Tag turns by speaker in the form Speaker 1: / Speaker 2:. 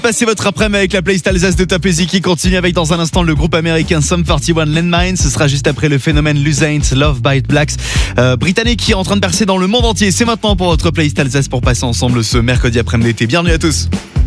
Speaker 1: Passez votre après-midi avec la playlist Alsace de Top Easy qui continue avec dans un instant le groupe américain Sum 41 Landmine. Ce sera juste après le phénomène Lusaint, Love Bite Blacks, britannique qui est en train de percer dans le monde entier. C'est maintenant pour votre playlist Alsace pour passer ensemble ce mercredi après-midi d'été. Bienvenue à tous.